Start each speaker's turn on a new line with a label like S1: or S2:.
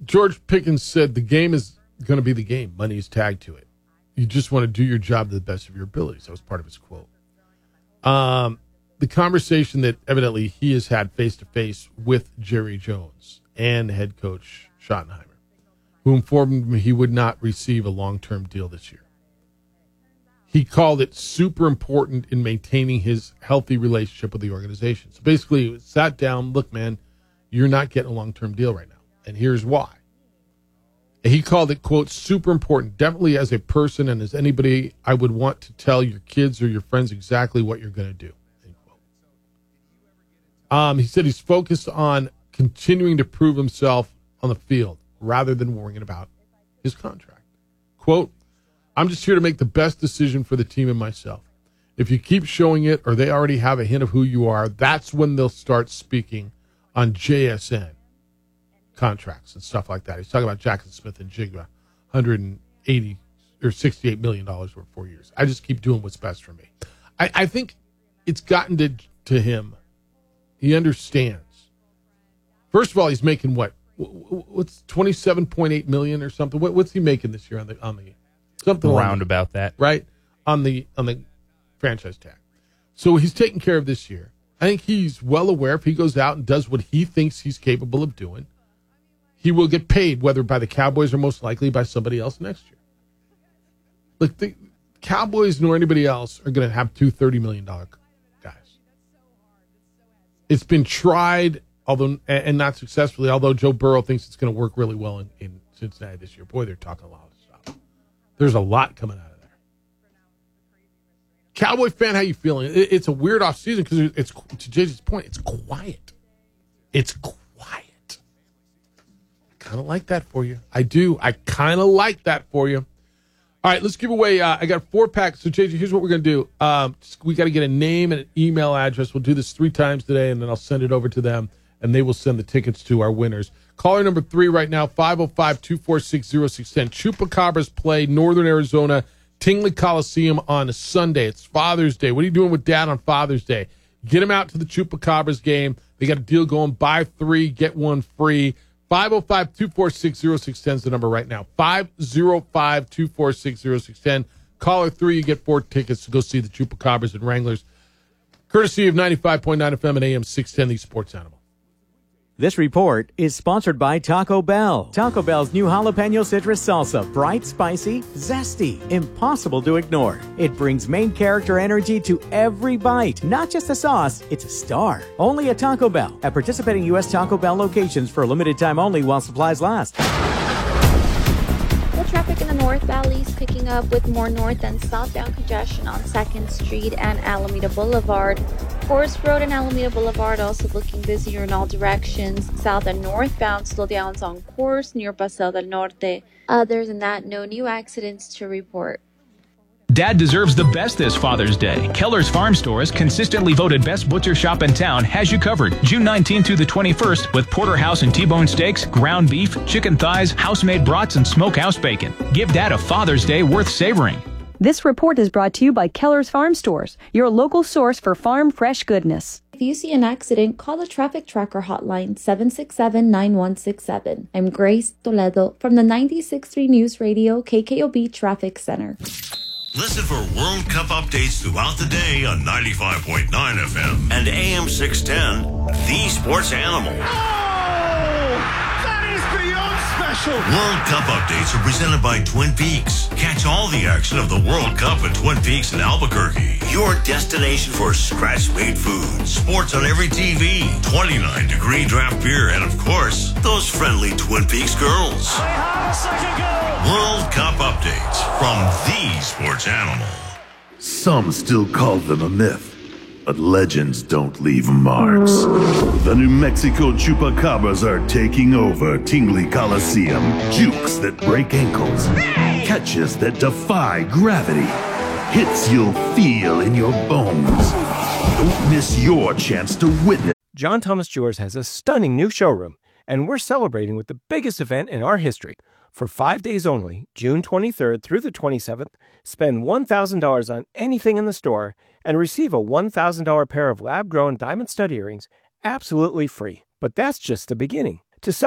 S1: George Pickens said the game is going to be the game. Money is tagged to it. You just want to do your job to the best of your abilities. That was part of his quote. The conversation that evidently he has had face-to-face with Jerry Jones and head coach Schottenheimer, who informed him he would not receive a long-term deal this year. He called it super important in maintaining his healthy relationship with the organization. So basically, it sat down, look, man, you're not getting a long-term deal right now, and here's why. And he called it, quote, super important, definitely as a person and as anybody, I would want to tell your kids or your friends exactly what you're going to do. He said he's focused on continuing to prove himself on the field rather than worrying about his contract. Quote, I'm just here to make the best decision for the team and myself. If you keep showing it or they already have a hint of who you are, that's when they'll start speaking on JSN contracts and stuff like that. He's talking about Jackson Smith and Jigba, $180 or $68 million over 4 years. I just keep doing what's best for me. I think it's gotten to him. He understands. First of all, he's making what's $27.8 million or something. What's he making this year on the something
S2: around about that,
S1: right? On the franchise tag. So he's taking care of this year. I think he's well aware if he goes out and does what he thinks he's capable of doing, he will get paid, whether by the Cowboys or most likely by somebody else next year. Look, the Cowboys nor anybody else are going to have two $30 million guys. It's been tried, although and not successfully, although Joe Burrow thinks it's going to work really well in Cincinnati this year. Boy, they're talking a lot of stuff. There's a lot coming out of there. Cowboy fan, how you feeling? It's a weird offseason because it's, to JJ's point, it's quiet. It's quiet. I kind of like that for you. I do. I kind of like that for you. All right, let's give away. I got a 4-pack. So, JJ, here's what we're going to do. We got to get a name and an email address. We'll do this 3 times today, and then I'll send it over to them, and they will send the tickets to our winners. Caller number 3 right now, 505-246-0610. Chupacabras play Northern Arizona, Tingley Coliseum on Sunday. It's Father's Day. What are you doing with Dad on Father's Day? Get him out to the Chupacabras game. They got a deal going. Buy 3, get 1 free. 505-246-0610 is the number right now. 505-246-0610. Caller 3, you get 4 tickets to go see the Chupacabras and Wranglers. Courtesy of 95.9 FM and AM 610, the Sports Animal.
S3: This report is sponsored by Taco Bell. Taco Bell's new jalapeno citrus salsa. Bright, spicy, zesty, impossible to ignore. It brings main character energy to every bite. Not just a sauce, it's a star. Only at Taco Bell. At participating U.S. Taco Bell locations for a limited time only while supplies last.
S4: The traffic in the North Valley is picking up with more north and southbound congestion on 2nd Street and Alameda Boulevard. Forest Road and Alameda Boulevard also looking busier in all directions. South and northbound slowdowns on course near Paseo del Norte. Other than that, no new accidents to report.
S5: Dad deserves the best this Father's Day. Keller's Farm Stores, consistently voted best butcher shop in town, has you covered. June 19th through the 21st with porterhouse and T-bone steaks, ground beef, chicken thighs, house-made brats, and smokehouse bacon. Give Dad a Father's Day worth savoring.
S6: This report is brought to you by Keller's Farm Stores, your local source for farm fresh goodness.
S4: If you see an accident, call the Traffic Tracker hotline 767-9167. I'm Grace Toledo from the 96.3 News Radio KKOB Traffic Center.
S7: Listen for World Cup updates throughout the day on 95.9 FM and AM 610, the Sports Animal. World Cup updates are presented by Twin Peaks. Catch all the action of the World Cup at Twin Peaks in Albuquerque. Your destination for scratch-made food, sports on every TV, 29-degree draft beer, and of course, those friendly Twin Peaks girls. World Cup updates from the Sports Animal.
S8: Some still call them a myth, but legends don't leave marks. The New Mexico Chupacabras are taking over Tingley Coliseum. Jukes that break ankles, catches that defy gravity, hits you'll feel in your bones. Don't miss your chance to witness.
S9: John Thomas Jewelers has a stunning new showroom, and we're celebrating with the biggest event in our history. For 5 days only, June 23rd through the 27th, spend $1,000 on anything in the store and receive a $1,000 pair of lab-grown diamond stud earrings absolutely free. But that's just the beginning. To